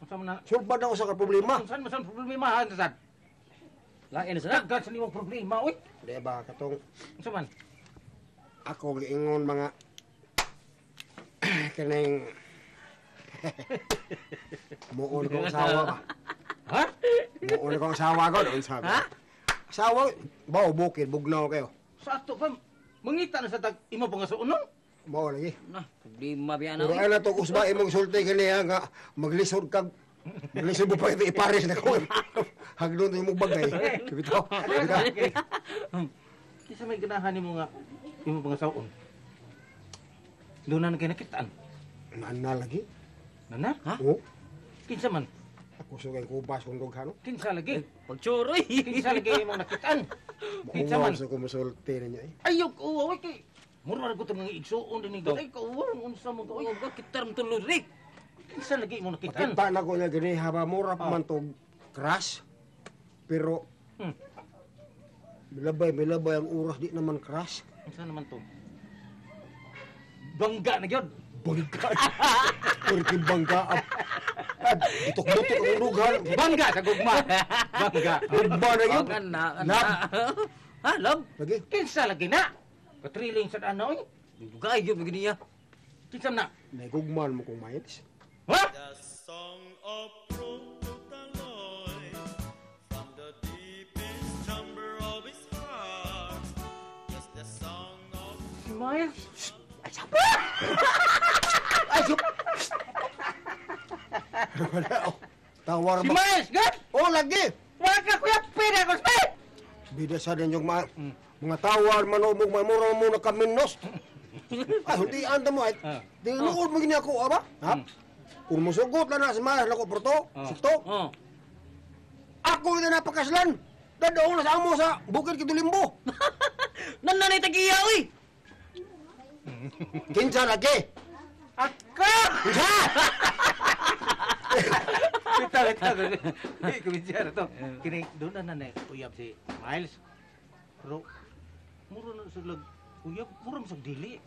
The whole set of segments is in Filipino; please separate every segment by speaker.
Speaker 1: Saan na?
Speaker 2: Sulbad ako sa problema.
Speaker 1: Saan problema ha, sad?
Speaker 3: Lain na sana.
Speaker 1: Dagdag sa limang problema, uy.
Speaker 2: Di ba, katong
Speaker 1: Saan man?
Speaker 2: ako giingon mga kanang muon kong asawa ba?
Speaker 1: Ha?
Speaker 2: Muon kong asawa ko doon sabi.
Speaker 3: Ha?
Speaker 2: Asawa, bawo bukid, bugnaw kayo.
Speaker 1: Sa ato pa, mangita na sa tag imo pa nga suunong.
Speaker 2: Bawo lagi.
Speaker 3: Nah, problema biya na.
Speaker 2: Pero ay na to, usba imong sulti kaniya nga maglisod kag maglisod mo pa ito ipares na ko. Hagdon yung mong bagay. Bitaw.
Speaker 1: Kisa may ganahan ni mo nga imo pa nga suon. Doon na kayo nakitaan.
Speaker 2: Nana lagi?
Speaker 1: Nana?
Speaker 3: Ha?
Speaker 2: Oo.
Speaker 1: Kinsa man?
Speaker 2: Ako sugay kubas kung dughano.
Speaker 1: Kinsa lagi?
Speaker 3: Pagchuroy.
Speaker 1: Kinsa lagi imong nakitaan? Kinsa man?
Speaker 2: Sa kumusulti ninyo eh.
Speaker 1: Ayaw ko, uwa, kay. Mura ko itong mga igsuon din ito. Ay, kauwa, unsa mo ko.
Speaker 3: Oh, bakit taram tulod rik?
Speaker 1: Kinsa lagi mo nakitaan?
Speaker 2: Nakita na ko niya gani haba mura pa man to crash. Pero milabay ang oras di naman crash.
Speaker 1: Kinsa naman to? Bangga na gyud.
Speaker 2: Bangga. Porque bangga. Butok-butok ang lugar.
Speaker 1: Bangga sa gugma. Bangga.
Speaker 2: Gugma na yun.
Speaker 3: Lab. Ha, lab?
Speaker 2: Lagi.
Speaker 1: Kinsa lagi na? Katriling sa ano eh.
Speaker 3: Dugay yun begini ya.
Speaker 1: Kinsa na?
Speaker 2: May gugman mo kung mayos.
Speaker 1: Ha?
Speaker 4: The song of Prototaloy from the deepest chamber of his heart. Yes, the song of
Speaker 1: Si Maya.
Speaker 2: Ay, sapa! Ay, sapa! Tawar
Speaker 1: Si
Speaker 2: ba?
Speaker 1: Maya, gad!
Speaker 2: Oh, lagi!
Speaker 1: Wala ka kuya, pwede ako sa
Speaker 2: Bida sa din yung mga tawar, manumog, mamura mo na kaminos. Ay, hindi anda mo. Di luod mo gini ako, aba? Ha? Kung musugot na na si Maya, lako porto, sukto.
Speaker 3: Oh.
Speaker 2: Ako yung napakaslan. Dadaong na sa amo sa bukid Kitulimbo.
Speaker 3: Nananay tagiya, uy!
Speaker 2: Kinsa lagi?
Speaker 1: Aka!
Speaker 2: Kinsa?
Speaker 1: Ito. Kuminsya to. Kini, doon na uyab si Miles. Pero, mura na sa lag, uyab, mura masang dili.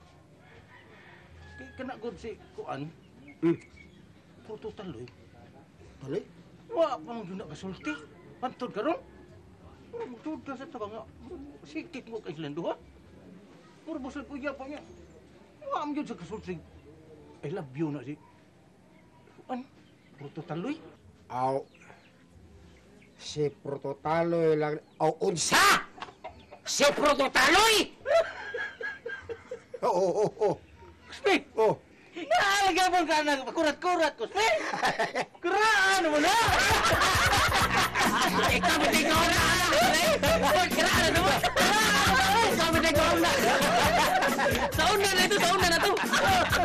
Speaker 1: Kaya kanagod si Kuan, Proto Taloy.
Speaker 2: Tali?
Speaker 1: Wa pa mong yun na kasulti. Pantod ka ron. Mura mong tuod ka sa taba nga. Sikit mo ka Islando, ha? Mura mo sa uyab pa niya. Wa mong yun sa kasulti. I love you na si Kuan, Proto Taloy.
Speaker 2: Aw. Si Prototaloy lang. Aw, unsa? Si Prototaloy! Oo.
Speaker 1: Speak!
Speaker 2: Oh.
Speaker 1: Naalagabon ka na, kurat-kurat ko, Speak! Kuraan mo na!
Speaker 3: Ikaw ba tingin ko na? Kiraan naman! Ikaw ba tingin ko na? Sa una na ito!